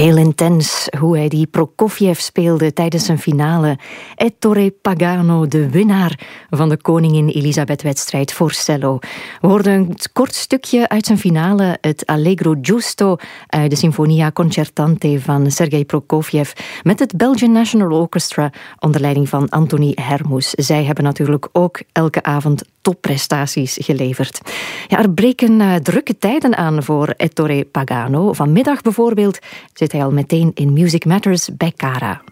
Heel intens hoe hij die Prokofjev speelde tijdens zijn finale. Ettore Pagano, de winnaar van de Koningin Elisabeth-wedstrijd voor cello. We hoorden een kort stukje uit zijn finale, het Allegro Giusto uit de Sinfonia Concertante van Sergei Prokofjev met het Belgian National Orchestra onder leiding van Anthony Hermous. Zij hebben natuurlijk ook elke avond topprestaties geleverd. Ja, er breken drukke tijden aan voor Ettore Pagano. Vanmiddag bijvoorbeeld zit hij al meteen in Music Matters bij Cara.